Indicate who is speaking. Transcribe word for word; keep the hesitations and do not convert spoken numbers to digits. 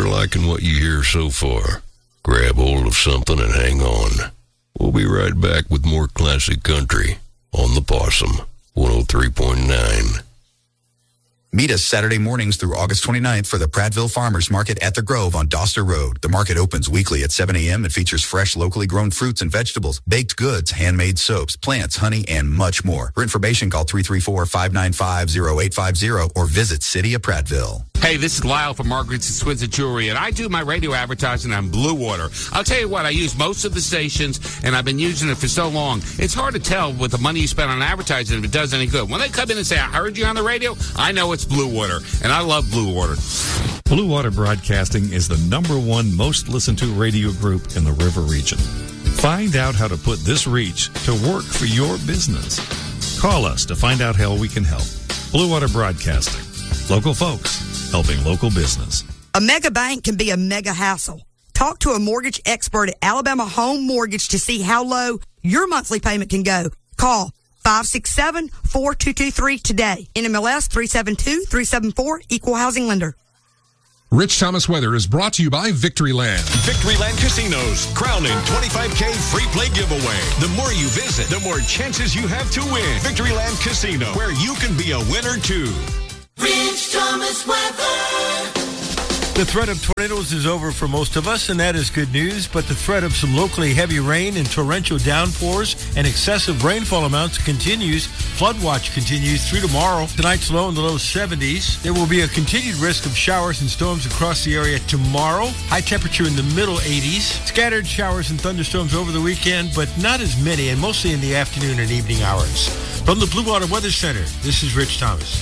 Speaker 1: you're liking what you hear so far, grab hold of something and hang on. We'll be right back with more classic country on the Possum, one oh three point nine.
Speaker 2: Meet us Saturday mornings through August twenty-ninth for the Prattville Farmers Market at the Grove on Doster Road. The market opens weekly at seven a.m. and features fresh, locally grown fruits and vegetables, baked goods, handmade soaps, plants, honey, and much more. For information, call three three four, five nine five, oh eight five oh or visit City of Prattville.
Speaker 3: Hey, this is Lyle from Margaret's Exquisite Jewelry, and I do my radio advertising on Blue Water. I'll tell you what, I use most of the stations, and I've been using it for so long. It's hard to tell with the money you spend on advertising if it does any good. When they come in and say, I heard you on the radio, I know it's Blue Water, and I love Blue Water.
Speaker 4: Blue Water Broadcasting is the number one most listened to radio group in the River region. Find out how to put this reach to work for your business. Call us to find out how we can help. Blue Water Broadcasting. Local folks helping local business.
Speaker 5: A mega bank can be a mega hassle. Talk to a mortgage expert at Alabama Home Mortgage to see how low your monthly payment can go. Call five six seven, four two two three today. N M L S three seven two, three seven four, Equal Housing Lender.
Speaker 6: Rich Thomas Weather is brought to you by Victoryland.
Speaker 7: Victoryland Casinos, crowning twenty-five K free play giveaway. The more you visit, the more chances you have to win. Victoryland Casino, where you can be a winner too.
Speaker 8: Rich Thomas Weather.
Speaker 9: The threat of tornadoes is over for most of us, and that is good news, but the threat of some locally heavy rain and torrential downpours and excessive rainfall amounts continues. Flood watch continues through tomorrow. Tonight's low in the low seventies. There will be a continued risk of showers and storms across the area tomorrow. High temperature in the middle eighties. Scattered showers and thunderstorms over the weekend, but not as many, and mostly in the afternoon and evening hours. From the Blue Water Weather Center, this is Rich Thomas.